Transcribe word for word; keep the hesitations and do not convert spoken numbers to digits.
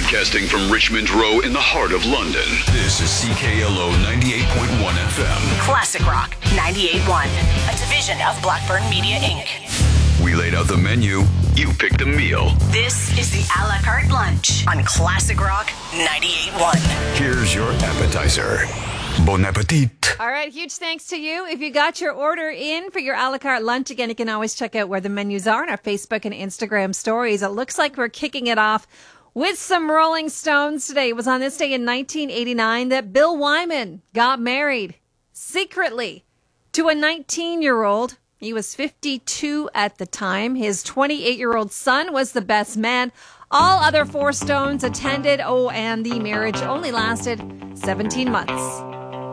Broadcasting from Richmond Row in the heart of London. This is C K L O ninety-eight point one F M. Classic Rock ninety-eight point one, a division of Blackburn Media Incorporated. We laid out the menu. You picked the meal. This is the a la carte lunch on Classic Rock ninety-eight point one. Here's your appetizer. Bon appetit. All right, huge thanks to you. If you got your order in for your a la carte lunch, again, you can always check out where the menus are on our Facebook and Instagram stories. It looks like we're kicking it off with some Rolling Stones today. It was on this day in nineteen eighty-nine that Bill Wyman got married secretly to a nineteen-year-old. He was fifty-two at the time. His twenty-eight-year-old son was the best man. All other four Stones attended. Oh, and the marriage only lasted seventeen months.